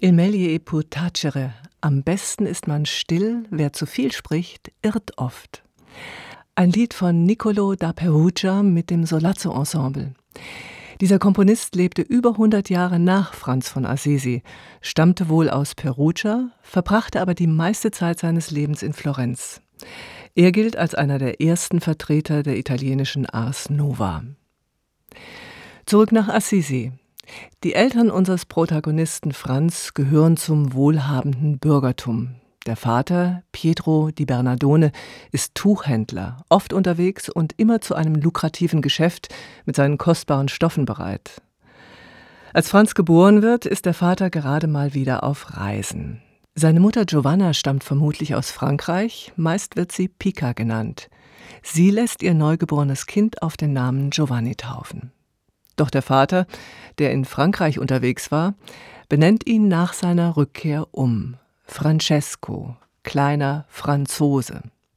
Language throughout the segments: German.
Il meglio è pur tacere. Am besten ist man still, wer zu viel spricht, irrt oft. Ein Lied von Niccolò da Perugia mit dem Solazzo Ensemble. Dieser Komponist lebte über 100 Jahre nach Franz von Assisi, stammte wohl aus Perugia, verbrachte aber die meiste Zeit seines Lebens in Florenz. Er gilt als einer der ersten Vertreter der italienischen Ars Nova. Zurück nach Assisi. Die Eltern unseres Protagonisten Franz gehören zum wohlhabenden Bürgertum. Der Vater, Pietro di Bernardone, ist Tuchhändler, oft unterwegs und immer zu einem lukrativen Geschäft mit seinen kostbaren Stoffen bereit. Als Franz geboren wird, ist der Vater gerade mal wieder auf Reisen. Seine Mutter Giovanna stammt vermutlich aus Frankreich, meist wird sie Pica genannt. Sie lässt ihr neugeborenes Kind auf den Namen Giovanni taufen. Doch der Vater, der in Frankreich unterwegs war, benennt ihn nach seiner Rückkehr um. Francesco, kleiner Franzose.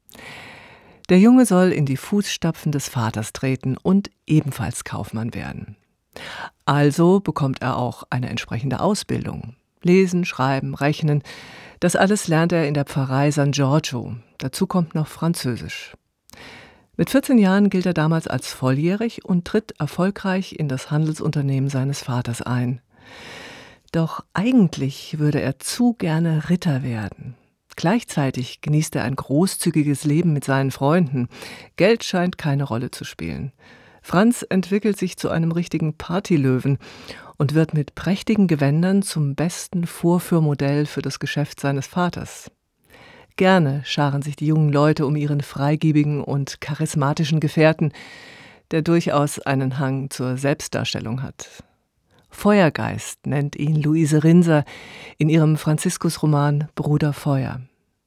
Der Junge soll in die Fußstapfen des Vaters treten und ebenfalls Kaufmann werden. Also bekommt er auch eine entsprechende Ausbildung. Lesen, Schreiben, Rechnen, das alles lernt er in der Pfarrei San Giorgio. Dazu kommt noch Französisch. Mit 14 Jahren gilt er damals als volljährig und tritt erfolgreich in das Handelsunternehmen seines Vaters ein. Doch eigentlich würde er zu gerne Ritter werden. Gleichzeitig genießt er ein großzügiges Leben mit seinen Freunden. Geld scheint keine Rolle zu spielen. Franz entwickelt sich zu einem richtigen Partylöwen und wird mit prächtigen Gewändern zum besten Vorführmodell für das Geschäft seines Vaters. Gerne scharen sich die jungen Leute um ihren freigebigen und charismatischen Gefährten, der durchaus einen Hang zur Selbstdarstellung hat. Feuergeist nennt ihn Luise Rinser in ihrem Franziskus-Roman Bruder Feuer.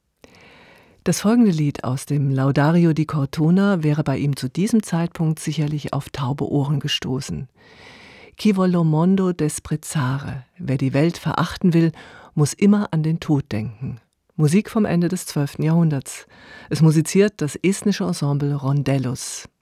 Das folgende Lied aus dem Laudario di Cortona wäre bei ihm zu diesem Zeitpunkt sicherlich auf taube Ohren gestoßen. Chi vuol lo mondo desprezare. Wer die Welt verachten will, muss immer an den Tod denken. Musik vom Ende des 12. Jahrhunderts. Es musiziert das estnische Ensemble Rondellos.